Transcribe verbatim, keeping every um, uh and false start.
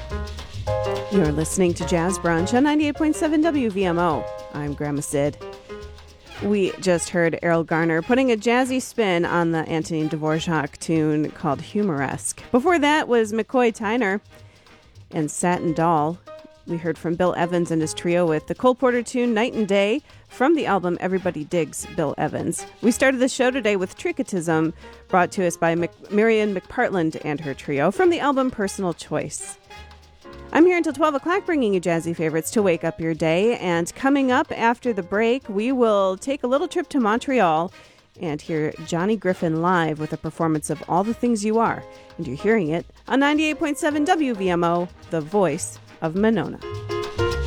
You're listening to Jazz Brunch on ninety-eight point seven W V M O. I'm Grandma Sid. We just heard Errol Garner putting a jazzy spin on the Antonin Dvorak tune called Humoresque. Before that was McCoy Tyner and Satin Doll. We heard from Bill Evans and his trio with the Cole Porter tune Night and Day from the album Everybody Digs Bill Evans. We started the show today with Tricotism, brought to us by Mc- Marian McPartland and her trio from the album Personal Choice. I'm here until twelve o'clock bringing you jazzy favorites to wake up your day. And coming up after the break, we will take a little trip to Montreal and hear Johnny Griffin live with a performance of All the Things You Are. And you're hearing it on ninety-eight point seven W V M O, the voice of Monona.